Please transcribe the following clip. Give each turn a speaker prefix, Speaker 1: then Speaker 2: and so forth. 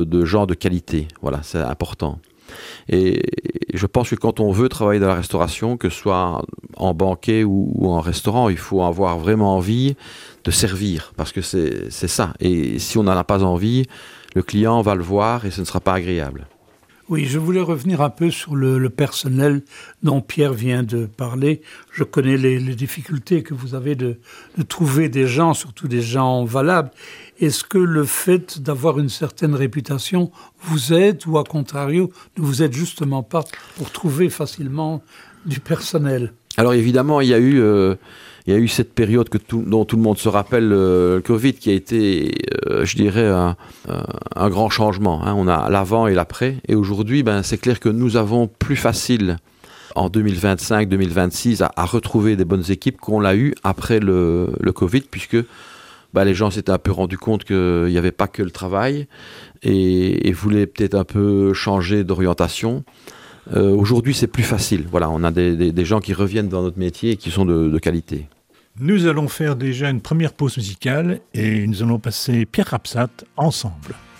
Speaker 1: de gens de qualité. Voilà, c'est important. Et je pense que quand on veut travailler dans la restauration, que ce soit en banquet ou en restaurant, il faut avoir vraiment envie de servir, parce que c'est ça. Et si on n'en a pas envie, le client va le voir et ce ne sera pas agréable.
Speaker 2: Oui, je voulais revenir un peu sur le personnel dont Pierre vient de parler. Je connais les difficultés que vous avez de trouver des gens, surtout des gens valables. Est-ce que le fait d'avoir une certaine réputation vous aide ou, à contrario, ne vous aide justement pas pour trouver facilement du personnel ?
Speaker 1: Alors évidemment, il y a eu cette période dont tout le monde se rappelle, le Covid, qui a été, je dirais, un grand changement. On a l'avant et l'après. Et aujourd'hui, c'est clair que nous avons plus facile en 2025-2026 à retrouver des bonnes équipes qu'on l'a eu après le Covid, puisque les gens s'étaient un peu rendus compte qu'il n'y avait pas que le travail et voulaient peut-être un peu changer d'orientation. Aujourd'hui, c'est plus facile. Voilà, on a des gens qui reviennent dans notre métier et qui sont de qualité.
Speaker 3: Nous allons faire déjà une première pause musicale et nous allons passer Pierre Rapsat ensemble.